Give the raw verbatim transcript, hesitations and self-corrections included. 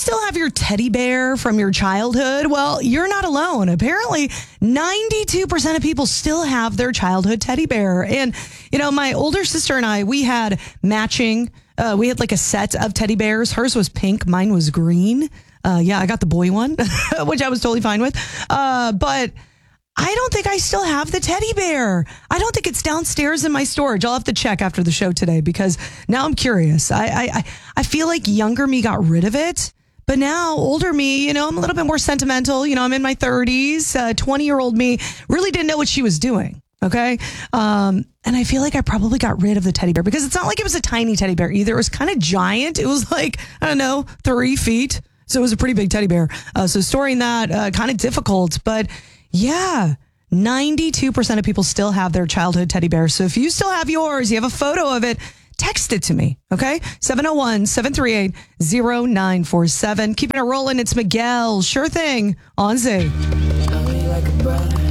still have your teddy bear from your childhood? Well, you're not alone. Apparently, ninety-two percent of people still have their childhood teddy bear. And, you know, my older sister and I, we had matching, uh, we had like a set of teddy bears. Hers was pink. Mine was green. Uh, yeah, I got the boy one, which I was totally fine with. Uh, but I don't think I still have the teddy bear. I don't think it's downstairs in my storage. I'll have to check after the show today because now I'm curious. I I, I feel like younger me got rid of it, but now older me, you know, I'm a little bit more sentimental. You know, I'm in my thirties. Uh, twenty-year-old me really didn't know what she was doing. Okay. Um, and I feel like I probably got rid of the teddy bear because it's not like it was a tiny teddy bear either. It was kind of giant. It was like, I don't know, three feet. So it was a pretty big teddy bear. Uh, so storing that, uh, kind of difficult, but yeah, ninety-two percent of people still have their childhood teddy bear. So if you still have yours, you have a photo of it, text it to me. Okay. seven oh one, seven three eight, oh nine four seven. Keeping it rolling. It's Miguel. Sure thing on Z.